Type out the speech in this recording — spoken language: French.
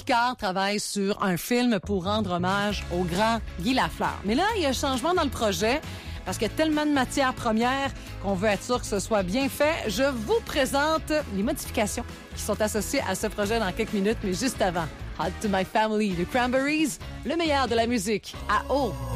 Picard travaille sur un film pour rendre hommage au grand Guy Lafleur. Mais là, il y a un changement dans le projet parce qu'il y a tellement de matières premières qu'on veut être sûr que ce soit bien fait. Je vous présente les modifications qui sont associées à ce projet dans quelques minutes, mais juste avant, Hot to My Family, The Cranberries, le meilleur de la musique à eau.